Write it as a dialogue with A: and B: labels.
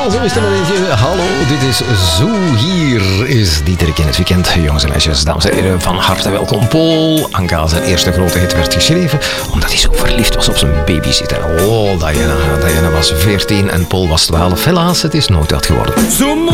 A: Ja, zo is het maar eentje. Hallo, dit is Zo. Hier is Dieterik in het weekend. Jongens en meisjes, dames en heren, van harte welkom. Paul Anka, zijn eerste grote hit, werd geschreven omdat hij zo verliefd was op zijn babysitter. Oh, Diana was 14 en Paul was 12. Helaas, het is nooit dat geworden.